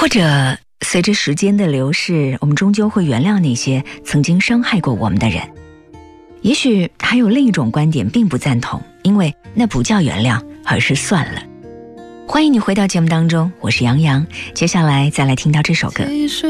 或者随着时间的流逝，我们终究会原谅那些曾经伤害过我们的人。也许还有另一种观点并不赞同，因为那不叫原谅，而是算了。欢迎你回到节目当中，我是杨洋，接下来再来听到这首歌。